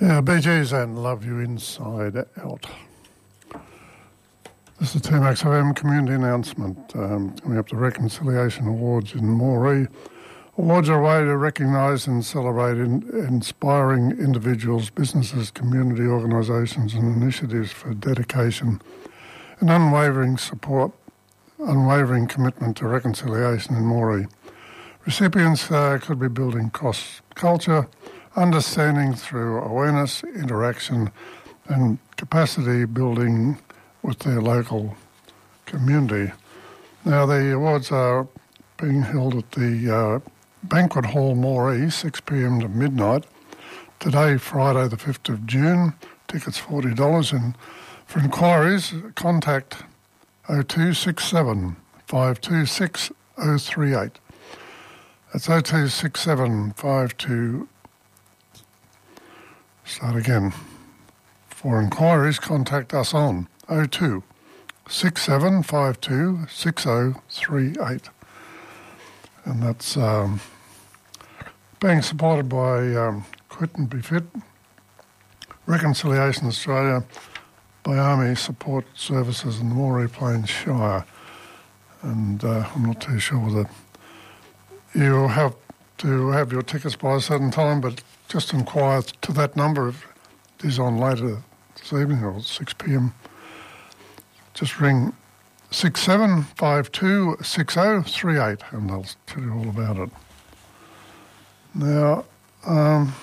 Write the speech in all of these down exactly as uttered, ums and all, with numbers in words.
Yeah, Bee Gees and Love You Inside Out. This is two Max F M community announcement. Um, coming up to Reconciliation Awards in Moree. Awards are a way to recognise and celebrate in, inspiring individuals, businesses, community organisations and initiatives for dedication and unwavering support, unwavering commitment to reconciliation in Moree. Recipients uh, could be building cross-culture, understanding through awareness, interaction and capacity building with their local community. Now the awards are being held at the uh, Banquet Hall Moree, six p m to midnight. Today, Friday the fifth of June, tickets forty dollars, and for inquiries contact oh two six seven, five two six, oh three eight. That's oh two six seven, five two... Start again. For inquiries, contact us on oh two six seven, five two six, oh three eight. And that's um, being supported by um, Quit and Be Fit, Reconciliation Australia, Biami Support Services in the Moree Plains Shire. And uh, I'm not too sure whether you'll have to have your tickets by a certain time, but just inquire to that number if it is on later this evening or six p m. Just ring six seven five two six oh three eight and they'll tell you all about it. Now, um,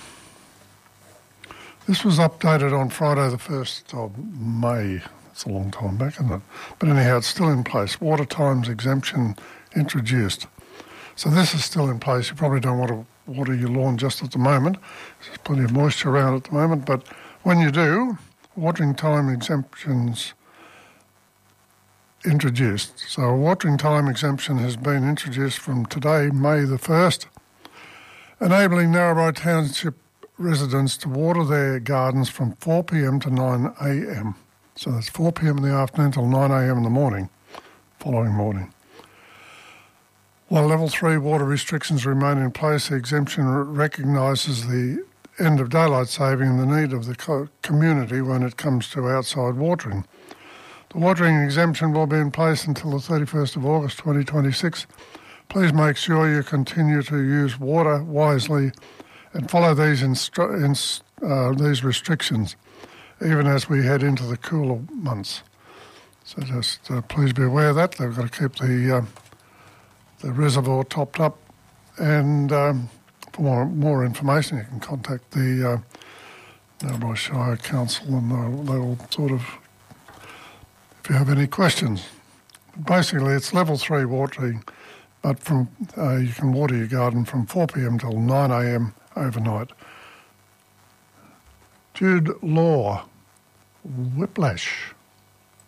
this was updated on Friday the first of May. It's a long time back, isn't it? But anyhow, it's still in place. Water times exemption introduced. So this is still in place. You probably don't want to water your lawn just at the moment. There's plenty of moisture around at the moment, but when you do, watering time exemptions introduced. So a watering time exemption has been introduced from today, May the first, enabling Narrabri Township residents to water their gardens from four p m to nine a m. So that's four p m in the afternoon till nine a m in the morning, following morning. While Level three water restrictions remain in place, the exemption recognises the end of daylight saving and the need of the co- community when it comes to outside watering. The watering exemption will be in place until the thirty-first of August twenty twenty-six. Please make sure you continue to use water wisely and follow these instru- ins- uh, these restrictions, even as we head into the cooler months. So just uh, please be aware of that. They've got to keep the... Uh, the reservoir topped up, and um, for more, more information you can contact the uh, Narrabri Shire Council and they'll, they'll sort of, if you have any questions. Basically it's level three watering, but from uh, you can water your garden from four p m till nine a m overnight. Jude Law, Whiplash.